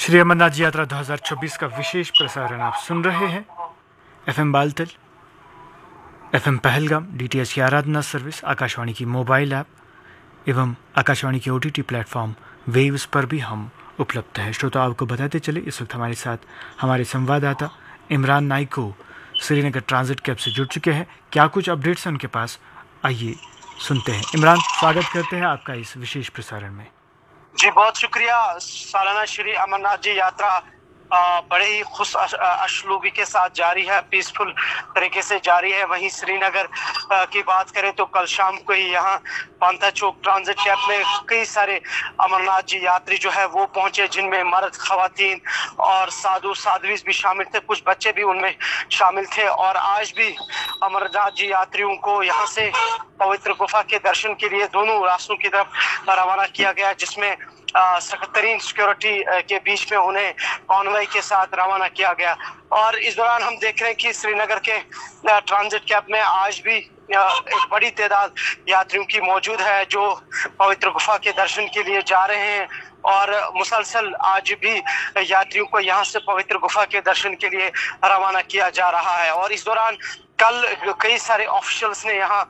श्री अमरनाथ जी यात्रा 2026 का विशेष प्रसारण आप सुन रहे हैं FM Baltal, FM Pahalgam, DTH की आराधना सर्विस, आकाशवाणी की मोबाइल ऐप एवं आकाशवाणी की OTT प्लेटफॉर्म वेव्स पर भी हम उपलब्ध हैं। श्रोता, आपको बताते चले इस वक्त हमारे साथ हमारे संवाददाता इमरान नाइको श्रीनगर ट्रांजिट कैब से जुड़ चुके हैं। क्या कुछ अपडेट्स हैं उनके पास, आइए सुनते हैं। इमरान, स्वागत करते हैं आपका इस विशेष प्रसारण में। जी बहुत शुक्रिया। सालाना श्री अमरनाथ जी यात्रा बड़े ही खुश असलूबी के साथ जारी है, पीसफुल तरीके से जारी है। वहीं श्रीनगर की बात करें तो कल शाम को ही यहाँ पांथा चौक ट्रांजिट कैंप में कई सारे अमरनाथ जी यात्री जो है वो पहुंचे, जिनमें मर्द, खवातीन और साधु साध्वीज भी शामिल थे, कुछ बच्चे भी उनमें शामिल थे। और आज भी अमरनाथ जी यात्रियों को यहाँ से पवित्र गुफा के दर्शन के लिए दोनों रास्तों की तरफ रवाना किया गया, जिसमें सख्त तरीन सिक्योरिटी के बीच में उन्हें कॉन्वॉय के साथ रवाना किया गया। और इस दौरान हम देख रहे हैं कि श्रीनगर के ट्रांजिट कैंप में आज भी एक बड़ी तादाद यात्रियों की मौजूद है जो पवित्र गुफा के दर्शन के लिए जा रहे हैं। और मुसलसल आज भी यात्रियों को यहाँ से पवित्र गुफा के दर्शन के लिए रवाना किया जा रहा है। और इस दौरान कल कई सारे ऑफिशियल्स ने यहाँ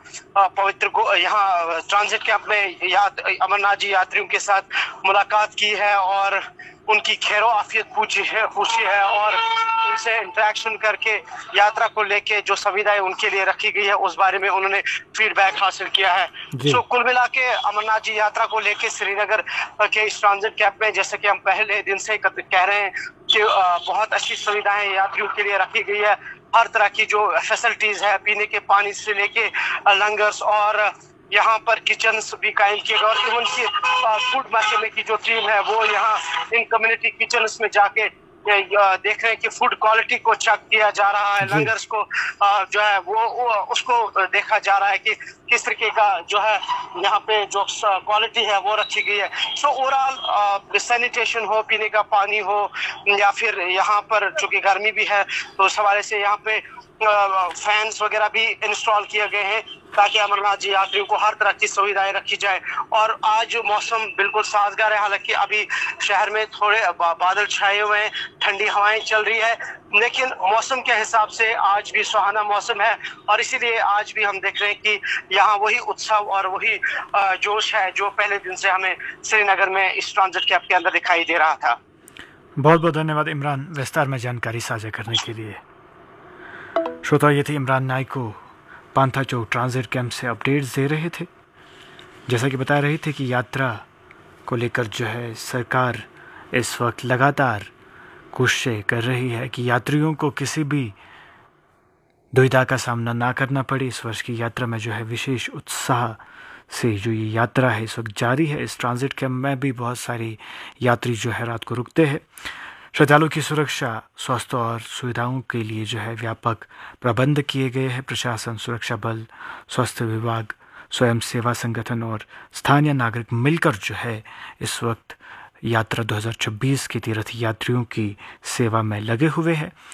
यहाँ ट्रांजिट कैंप में अमरनाथ जी यात्रियों के साथ मुलाकात की है और उनकी खैरो आफियत पूछी है और उनसे इंटरेक्शन करके यात्रा को लेके जो सुविधाएं उनके लिए रखी गई है उस बारे में उन्होंने फीडबैक हासिल किया है। तो कुल मिला के अमरनाथ जी यात्रा को लेके श्रीनगर के इस ट्रांजिट कैंप में, जैसे कि हम पहले दिन से कह रहे हैं कि बहुत अच्छी सुविधाएं यात्रियों के लिए रखी गई है। हर तरह की जो फैसिलिटीज है, पीने के पानी से लेके लंगर्स और यहाँ पर किचन भी कायम किए गए। और इवन की फूड महकमे की जो टीम है वो यहाँ इन कम्युनिटी किचन में जाके देख रहे हैं कि फूड क्वालिटी को चेक किया जा रहा है, लंगर्स को जो है वो उसको देखा जा रहा है कि किस तरीके का जो है यहाँ पे जो क्वालिटी है वो रखी गई है। सो ओवरऑल सैनिटेशन हो, पीने का पानी हो या फिर यहाँ पर चूंकि गर्मी भी है तो इस हवाले से यहाँ पे फैंस वगैरह भी इंस्टॉल किए गए हैं ताकि अमरनाथ जी यात्रियों को हर तरह की सुविधाएं रखी जाए। और आज मौसम बिल्कुल साजगार है, हालांकि अभी शहर में थोड़े बादल छाए हुए हैं, ठंडी हवाएं चल रही है, लेकिन मौसम के हिसाब से आज भी सुहाना मौसम है। और इसीलिए आज भी हम देख रहे हैं कि यहाँ वही उत्सव और वही जोश है जो पहले दिन से हमें श्रीनगर में इस ट्रांजिट कैंप के अंदर दिखाई दे रहा था। बहुत बहुत धन्यवाद इमरान, विस्तार में जानकारी साझा करने के लिए। श्रोता, ये थे इमरान नाइको पांथा चौक ट्रांजिट कैंप से अपडेट्स दे रहे थे। जैसा कि बता रहे थे कि यात्रा को लेकर जो है सरकार इस वक्त लगातार कोशिशें कर रही है कि यात्रियों को किसी भी दुविधा का सामना ना करना पड़े। इस वर्ष की यात्रा में जो है विशेष उत्साह से जो ये यात्रा है इस वक्त जारी है। इस ट्रांजिट कैंप में भी बहुत सारे यात्री जो है रात को रुकते हैं। श्रद्धालुओं की सुरक्षा, स्वास्थ्य और सुविधाओं के लिए जो है व्यापक प्रबंध किए गए हैं। प्रशासन, सुरक्षा बल, स्वास्थ्य विभाग, स्वयं सेवा संगठन और स्थानीय नागरिक मिलकर जो है इस वक्त यात्रा 2026 के तीर्थ यात्रियों की सेवा में लगे हुए हैं।